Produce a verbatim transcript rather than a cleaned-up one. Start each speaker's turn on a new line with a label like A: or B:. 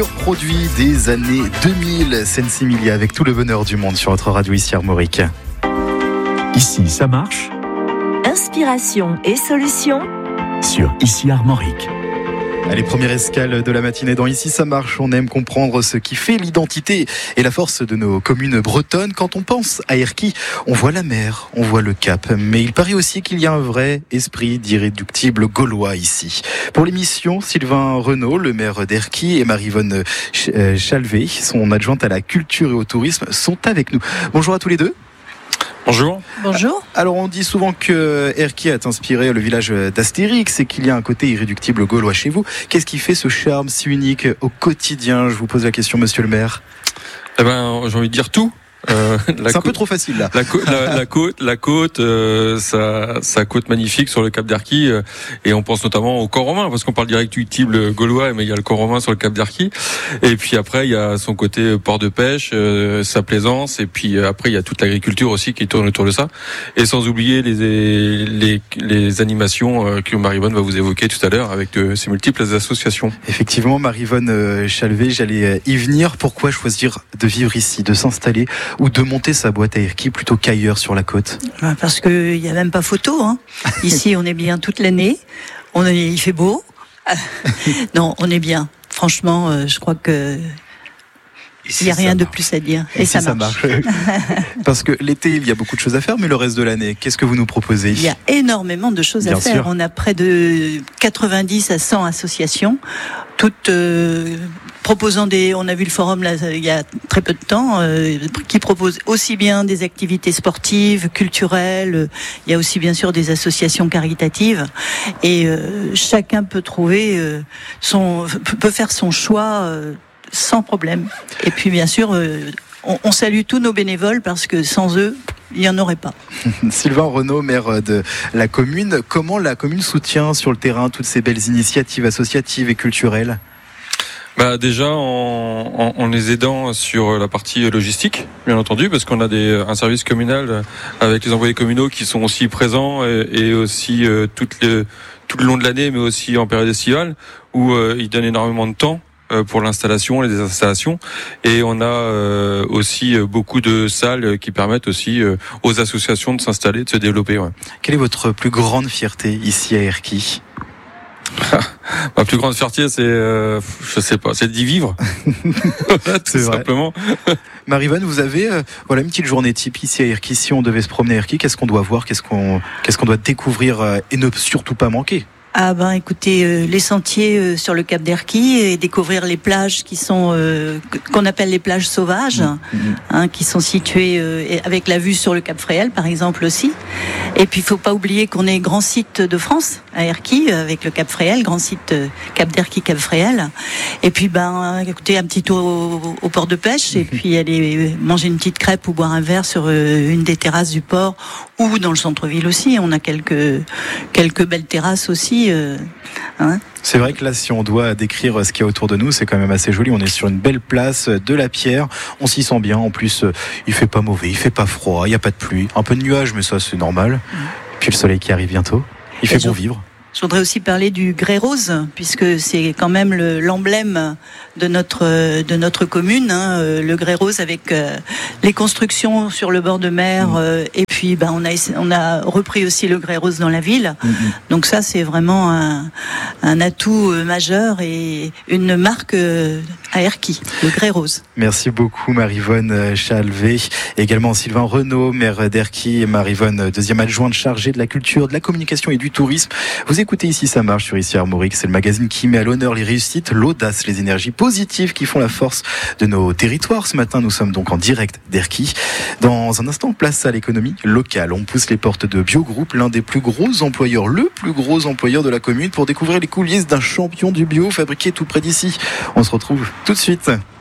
A: pur produit des années deux mille. Sensimilia avec tout le bonheur du monde sur votre radio ici Armorique.
B: Ici, ça marche.
C: Inspiration et solutions
B: sur Ici Armorique.
A: Allez, première escale de la matinée dans Ici ça marche. On aime comprendre ce qui fait l'identité et la force de nos communes bretonnes. Quand on pense à Erquy, on voit la mer, on voit le Cap. Mais il paraît aussi qu'il y a un vrai esprit d'irréductible gaulois ici. Pour l'émission, Sylvain Renaud, le maire d'Erquy, et Marie-Yvonne Chalvet, son adjointe à la culture et au tourisme, sont avec nous. Bonjour à tous les deux.
D: Bonjour.
C: Bonjour.
A: Alors on dit souvent que Erquy a inspiré le village d'Astérix et qu'il y a un côté irréductible gaulois chez vous. Qu'est-ce qui fait ce charme si unique au quotidien ? Je vous pose la question, monsieur le maire.
D: Eh ben, j'ai envie de dire tout. Euh,
A: c'est un
D: côte,
A: peu trop facile là.
D: La, côte, la, la côte, la côte, euh, sa, sa côte magnifique sur le Cap d'Erquy, euh, et on pense notamment au corps romain parce qu'on parle d'irréductible gaulois, mais il y a le corps romain sur le Cap d'Erquy. Et puis après il y a son côté port de pêche, euh, sa plaisance, et puis après il y a toute l'agriculture aussi qui tourne autour de ça. Et sans oublier les les, les animations euh, que Marie-Yvonne va vous évoquer tout à l'heure avec euh, ses multiples associations.
A: Effectivement, Marie-Yvonne Chalvet, j'allais y venir. Pourquoi choisir de vivre ici, de s'installer ou de monter sa boîte à Erquy plutôt qu'ailleurs sur la côte ?
E: Parce qu'il n'y a même pas photo. Hein. Ici, on est bien toute l'année. On est, il fait beau. Non, on est bien. Franchement, euh, je crois que il n'y a rien de plus à dire. Et, Et ça, ça marche. marche.
A: Parce que l'été, il y a beaucoup de choses à faire, mais le reste de l'année, qu'est-ce que vous nous proposez ?
E: Il y a énormément de choses
A: Bien
E: à faire.
A: sûr.
E: On a près de quatre-vingt-dix à cent associations, toutes euh, proposant des... On a vu le forum là, il y a très peu de temps, euh, qui propose aussi bien des activités sportives, culturelles. Il y a aussi bien sûr des associations caritatives. Et euh, chacun peut trouver euh, son... peut faire son choix euh, sans problème. Et puis bien sûr, euh, on, on salue tous nos bénévoles parce que sans eux, il n'y en aurait pas.
A: Sylvain Renaud, maire de la commune, comment la commune soutient sur le terrain toutes ces belles initiatives associatives et culturelles ?
D: Bah déjà en, en, en les aidant sur la partie logistique, bien entendu, parce qu'on a des, un service communal avec les envoyés communaux qui sont aussi présents et, et aussi euh, toutes les, tout le long de l'année, mais aussi en période estivale, où euh, ils donnent énormément de temps pour l'installation et les installations, et on a euh, aussi beaucoup de salles qui permettent aussi euh, aux associations de s'installer, de se développer. Ouais.
A: Quelle est votre plus grande fierté ici à Erquy ?
D: Ma plus grande fierté, c'est, euh, je sais pas, c'est d'y vivre. Voilà, tout
A: c'est vrai.
D: Simplement.
A: Marie-Yvonne, vous avez euh, voilà une petite journée type ici à Erquy. Si on devait se promener à Erquy, qu'est-ce qu'on doit voir, qu'est-ce qu'on, qu'est-ce qu'on doit découvrir euh, et ne surtout pas manquer ?
E: Ah ben écoutez, euh, les sentiers euh, sur le Cap d'Erquy et découvrir les plages qui sont euh, qu'on appelle les plages sauvages, mmh. hein, qui sont situées euh, avec la vue sur le Cap Fréhel par exemple aussi. Et puis il faut pas oublier qu'on est grand site de France à Erquy avec le Cap Fréhel, grand site euh, Cap d'Erquy, Cap Fréhel. Et puis ben écoutez un petit tour au, au port de pêche et puis aller manger une petite crêpe ou boire un verre sur euh, une des terrasses du port ou dans le centre-ville aussi. On a quelques quelques belles terrasses aussi. Euh, hein.
A: C'est vrai que là, si on doit décrire ce qu'il y a autour de nous, c'est quand même assez joli. On est sur une belle place de la Pierre. On s'y sent bien. En plus, il fait pas mauvais, il fait pas froid, il y a pas de pluie. Un peu de nuages, mais ça, c'est normal. Mmh. Puis le soleil qui arrive bientôt. Il fait Et bon je... vivre.
E: Je voudrais aussi parler du grès rose, puisque c'est quand même le, l'emblème de notre de notre commune, hein, le grès rose avec euh, les constructions sur le bord de mer, mmh. euh, et puis ben on a on a repris aussi le grès rose dans la ville. Mmh. Donc ça c'est vraiment un, un atout majeur et une marque euh, à Erquy, le grès rose.
A: Merci beaucoup Marie-Yvonne Chalvet, également Sylvain Renaud, maire d'Erquy, et Marie-Yvonne, deuxième adjointe chargée de la culture, de la communication et du tourisme. Vous écoutez Ici ça marche sur Ici Armorique, c'est le magazine qui met à l'honneur les réussites, l'audace, les énergies positives qui font la force de nos territoires. Ce matin, nous sommes donc en direct d'Erquy. Dans un instant, place à l'économie locale. On pousse les portes de Biogroupe, l'un des plus gros employeurs, le plus gros employeur de la commune, pour découvrir les coulisses d'un champion du bio fabriqué tout près d'ici. On se retrouve tout de suite.